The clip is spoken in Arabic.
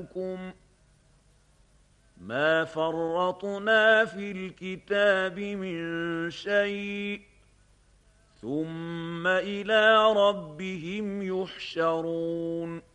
لكم ما فرطنا في الكتاب من شيء ثم إلى ربهم يحشرون